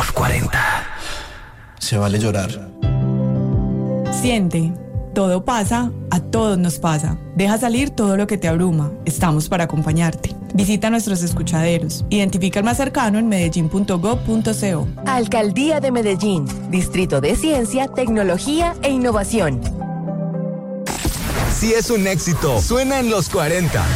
Top 40. Se vale llorar. Siente, todo pasa, a todos nos pasa. Deja salir todo lo que te abruma. Estamos para acompañarte. Visita nuestros escuchaderos. Identifica el más cercano en medellín.gov.co. Alcaldía de Medellín. Distrito de Ciencia, Tecnología e Innovación. Si es un éxito, suena en los 40.